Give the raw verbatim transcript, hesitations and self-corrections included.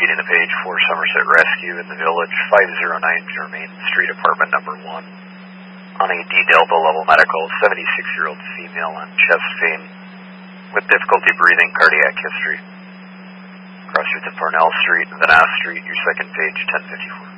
repeating the page for Somerset Rescue in the Village, five oh nine Germain Street, apartment number one. On a D-Delta level medical, seventy-six-year-old female on chest pain with difficulty breathing, cardiac history. Cross streets of Parnell Street and Van Ass Street, your second page, ten fifty-four.